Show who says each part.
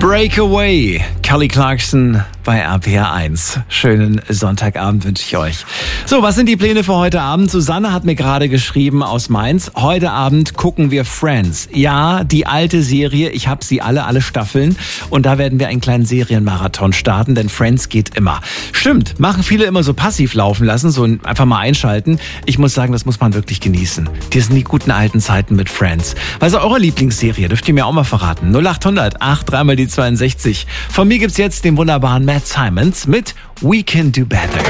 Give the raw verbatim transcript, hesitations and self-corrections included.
Speaker 1: Breakaway, Kelly Clarkson bei R P R eins. Schönen Sonntagabend wünsche ich euch. So, was sind die Pläne für heute Abend? Susanne hat mir gerade geschrieben aus Mainz. Heute Abend gucken wir Friends. Ja, die alte Serie. Ich habe sie alle, alle Staffeln. Und da werden wir einen kleinen Serienmarathon starten, denn Friends geht immer. Stimmt, machen viele immer so passiv laufen lassen, so einfach mal einschalten. Ich muss sagen, das muss man wirklich genießen. Die sind die guten alten Zeiten mit Friends. Was ist eure Lieblingsserie? Dürft ihr mir auch mal verraten. null acht hundert acht drei mal die zweiundsechzig. Von mir gibt's jetzt den wunderbaren Matt Simons mit We Can Do Better.